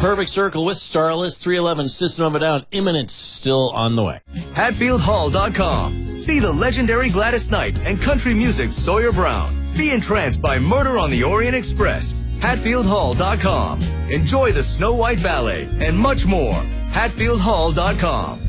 Perfect Circle with Starless, 311 System of a Down, imminent, still on the way. HatfieldHall.com. See the legendary Gladys Knight and country music's Sawyer Brown. Be entranced by Murder on the Orient Express. HatfieldHall.com. Enjoy the Snow White Ballet and much more. HatfieldHall.com.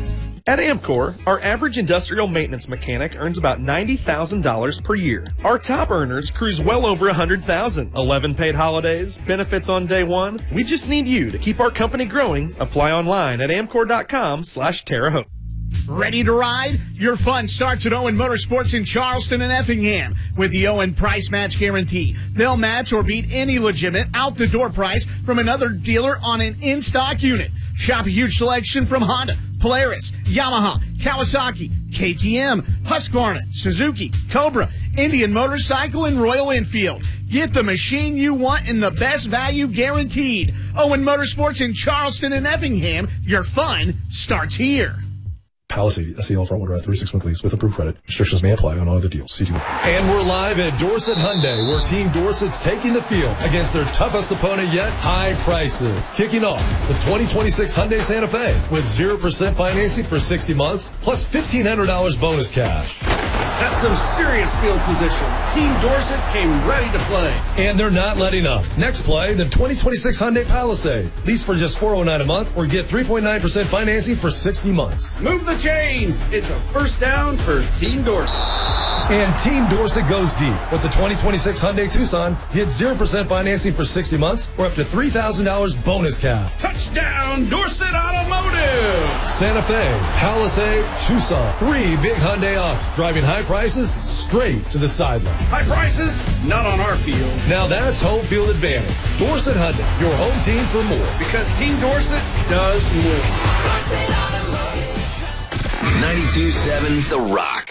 At Amcor, our average industrial maintenance mechanic earns about $90,000 per year. Our top earners cruise well over $100,000. 11 paid holidays, benefits on day one. We just need you to keep our company growing. Apply online at amcor.com/Terre Haute. Ready to ride? Your fun starts at Owen Motorsports in Charleston and Effingham with the Owen Price Match Guarantee. They'll match or beat any legitimate out-the-door price from another dealer on an in-stock unit. Shop a huge selection from Honda, Polaris, Yamaha, Kawasaki, KTM, Husqvarna, Suzuki, Cobra, Indian Motorcycle, and Royal Enfield. Get the machine you want and the best value guaranteed. Owen Motorsports in Charleston and Effingham. Your fun starts here. Palisade, SEL front wheel drive 36-month lease with approved credit. Restrictions may apply on all other deals. See dealer. And we're live at Dorset Hyundai, where Team Dorset's taking the field against their toughest opponent yet, high prices. Kicking off the 2026 Hyundai Santa Fe with 0% financing for 60 months, plus $1,500 bonus cash. That's some serious field position. Team Dorset came ready to play. And they're not letting up. Next play, the 2026 Hyundai Palisade. Lease for just $409 a month or get 3.9% financing for 60 months. Move the chains. It's a first down for Team Dorset. And Team Dorset goes deep with the 2026 Hyundai Tucson. Get 0% financing for 60 months or up to $3,000 bonus cash. Touchdown, Dorset Automotive. Santa Fe, Palisade, Tucson. 3 big Hyundai Ops driving high prices straight to the sideline. High prices, not on our field. Now that's home field advantage. Dorset Hyundai, your home team for more. Because Team Dorset does more. 92.7 The Rock.